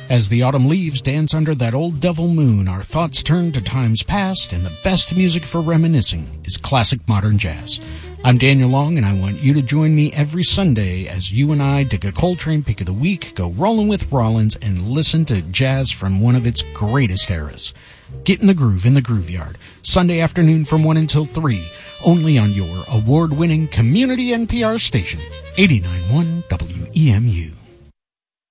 As the autumn leaves dance under that old devil moon, our thoughts turn to times past, and the best music for reminiscing is classic modern jazz. I'm Daniel Long, and I want you to join me every Sunday as you and I dig a Coltrane pick of the week, go rolling with Rollins, and listen to jazz from one of its greatest eras. Get in the groove in the Groove Yard, Sunday afternoon from 1 until 3, only on your award-winning community NPR station, 89.1 WEMU.